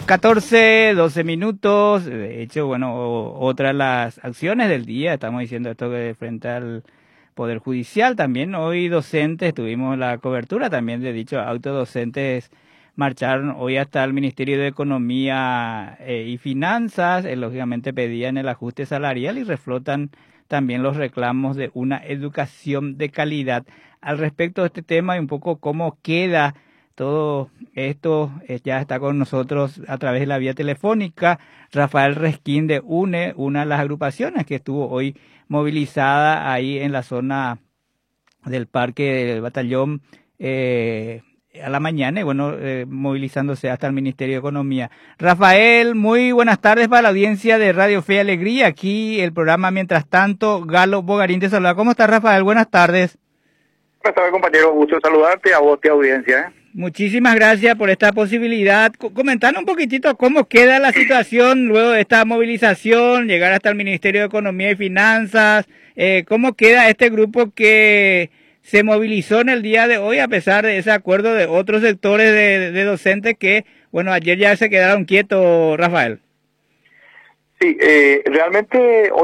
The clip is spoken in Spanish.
14, 12 minutos. De hecho, bueno, otra de las acciones del día, estamos diciendo esto que frente al Poder Judicial, también hoy docentes, tuvimos la cobertura también de dicho auto, docentes marcharon hoy hasta el Ministerio de Economía y Finanzas, lógicamente pedían el ajuste salarial y reflotan también los reclamos de una educación de calidad. Al respecto de este tema y un poco cómo queda todo esto, ya está con nosotros a través de la vía telefónica Rafael Resquín de UNE, una de las agrupaciones que estuvo hoy movilizada ahí en la zona del parque del batallón a la mañana y bueno, movilizándose hasta el Ministerio de Economía. Rafael, muy buenas tardes para la audiencia de Radio Fe y Alegría. Aquí el programa Mientras Tanto, Galo Bogarín te saluda. ¿Cómo estás, Rafael? Buenas tardes. Buenas tardes, compañero. Gusto saludarte a vos y a audiencia. Muchísimas gracias por esta posibilidad. Comentanos un poquitito cómo queda la situación luego de esta movilización, llegar hasta el Ministerio de Economía y Finanzas. ¿Cómo queda este grupo que se movilizó en el día de hoy a pesar de ese acuerdo de otros sectores de docentes que, bueno, ayer ya se quedaron quietos, Rafael? Sí, realmente